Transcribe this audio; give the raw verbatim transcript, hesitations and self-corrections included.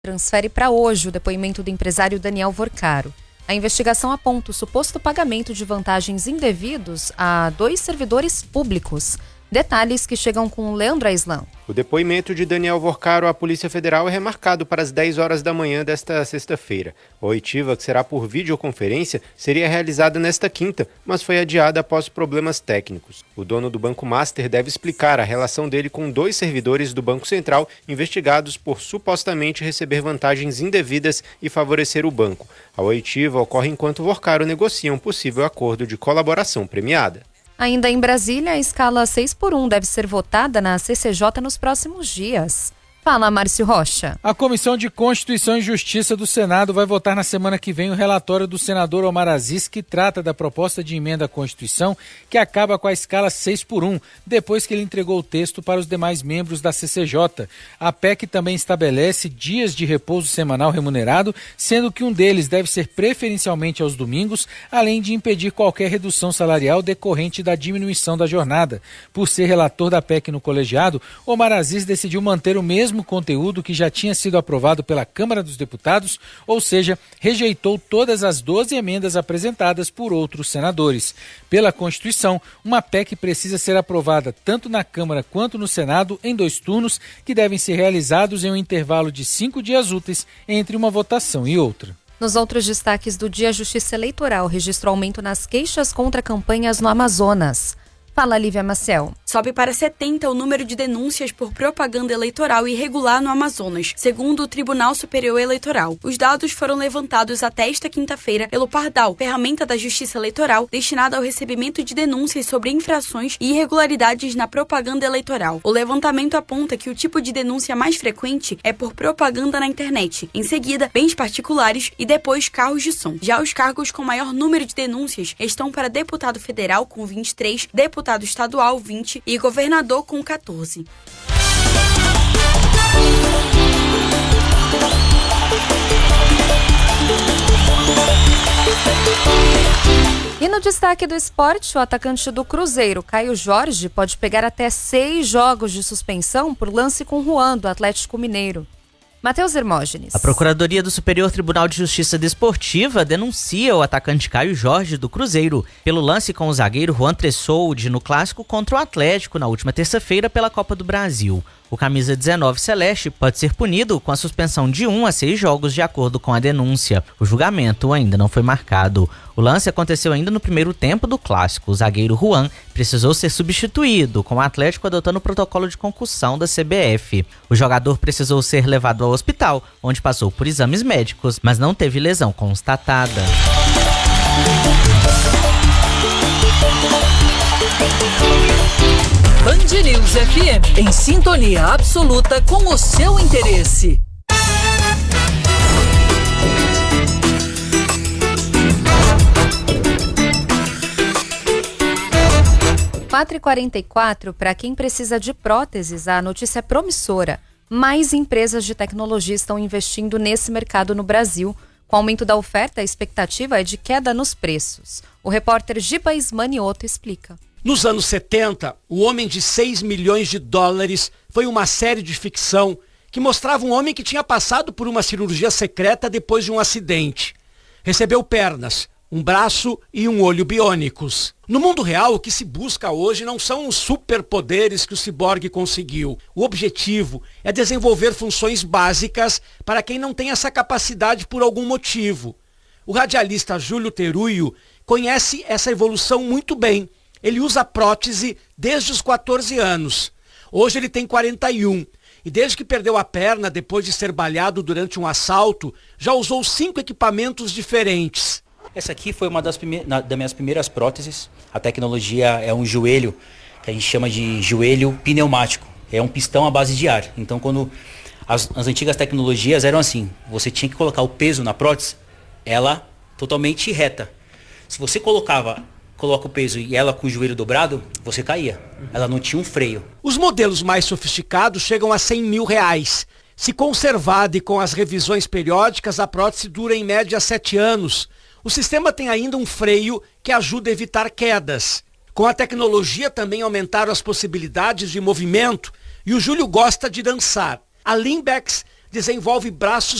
Transfere para hoje o depoimento do empresário Daniel Vorcaro. A investigação aponta o suposto pagamento de vantagens indevidos a dois servidores públicos. Detalhes que chegam com Leandro Aislan. O depoimento de Daniel Vorcaro à Polícia Federal é remarcado para as dez horas da manhã desta sexta-feira. A oitiva, que será por videoconferência, seria realizada nesta quinta, mas foi adiada após problemas técnicos. O dono do Banco Master deve explicar a relação dele com dois servidores do Banco Central investigados por supostamente receber vantagens indevidas e favorecer o banco. A oitiva ocorre enquanto Vorcaro negocia um possível acordo de colaboração premiada. Ainda em Brasília, a escala seis por um deve ser votada na C C J nos próximos dias. Fala, Márcio Rocha. A Comissão de Constituição e Justiça do Senado vai votar na semana que vem o relatório do senador Omar Aziz, que trata da proposta de emenda à Constituição que acaba com a escala seis por um, depois que ele entregou o texto para os demais membros da C C J. A P E C também estabelece dias de repouso semanal remunerado, sendo que um deles deve ser preferencialmente aos domingos, além de impedir qualquer redução salarial decorrente da diminuição da jornada. Por ser relator da P E C no colegiado, Omar Aziz decidiu manter o mesmo conteúdo que já tinha sido aprovado pela Câmara dos Deputados, ou seja, rejeitou todas as doze emendas apresentadas por outros senadores. Pela Constituição, uma P E C precisa ser aprovada tanto na Câmara quanto no Senado em dois turnos, que devem ser realizados em um intervalo de cinco dias úteis entre uma votação e outra. Nos outros destaques do dia, a Justiça Eleitoral registrou aumento nas queixas contra campanhas no Amazonas. Fala, Lívia Maciel. Sobe para setenta o número de denúncias por propaganda eleitoral irregular no Amazonas, segundo o Tribunal Superior Eleitoral. Os dados foram levantados até esta quinta-feira pelo Pardal, ferramenta da Justiça Eleitoral destinada ao recebimento de denúncias sobre infrações e irregularidades na propaganda eleitoral. O levantamento aponta que o tipo de denúncia mais frequente é por propaganda na internet, em seguida, bens particulares e depois carros de som. Já os cargos com maior número de denúncias estão para deputado federal, com vinte e três, deputado Deputado estadual, vinte e governador com quatorze. E no destaque do esporte, o atacante do Cruzeiro, Caio Jorge, pode pegar até seis jogos de suspensão por lance com Juan, do Atlético Mineiro. Matheus Hermógenes. A Procuradoria do Superior Tribunal de Justiça Desportiva denuncia o atacante Caio Jorge do Cruzeiro pelo lance com o zagueiro Juan Tressolde no clássico contra o Atlético na última terça-feira pela Copa do Brasil. O camisa dezenove celeste pode ser punido com a suspensão de um a seis jogos de acordo com a denúncia. O julgamento ainda não foi marcado. O lance aconteceu ainda no primeiro tempo do clássico. O zagueiro Juan precisou ser substituído, com o Atlético adotando o protocolo de concussão da C B F. O jogador precisou ser levado ao hospital, onde passou por exames médicos, mas não teve lesão constatada. Band News F M, em sintonia absoluta com o seu interesse. quatro e quarenta e quatro, para quem precisa de próteses, a notícia é promissora. Mais empresas de tecnologia estão investindo nesse mercado no Brasil. Com o aumento da oferta, a expectativa é de queda nos preços. O repórter Giba Ismanioto explica. Nos anos setenta, O Homem de seis milhões de dólares foi uma série de ficção que mostrava um homem que tinha passado por uma cirurgia secreta depois de um acidente. Recebeu pernas, um braço e um olho biônicos. No mundo real, o que se busca hoje não são os superpoderes que o ciborgue conseguiu. O objetivo é desenvolver funções básicas para quem não tem essa capacidade por algum motivo. O radialista Júlio Teruio conhece essa evolução muito bem. Ele usa prótese desde os quatorze anos. Hoje ele tem quarenta e um. E desde que perdeu a perna depois de ser baleado durante um assalto, já usou cinco equipamentos diferentes. Essa aqui foi uma das, prime- na, das minhas primeiras próteses. A tecnologia é um joelho, que a gente chama de joelho pneumático. É um pistão à base de ar. Então, quando as, as antigas tecnologias eram assim, você tinha que colocar o peso na prótese, ela totalmente reta. Se você colocava... coloca o peso e ela com o joelho dobrado, você caía. Ela não tinha um freio. Os modelos mais sofisticados chegam a cem mil reais. Se conservada e com as revisões periódicas, a prótese dura em média sete anos. O sistema tem ainda um freio que ajuda a evitar quedas. Com a tecnologia também aumentaram as possibilidades de movimento e o Júlio gosta de dançar. A Limbex desenvolve braços